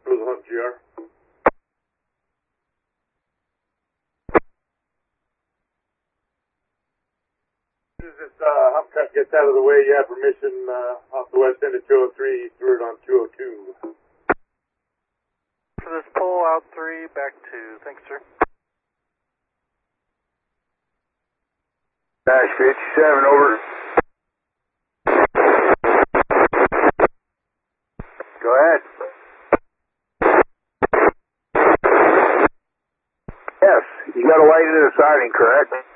Those Hunt GR. As soon as this hump cut gets out of the way, you have permission off the west end of 203, through it on 202. For this pull, out 3, back 2. Thanks, sir. Dash 57, over. Go ahead. Yes, you got a light in the siding, correct?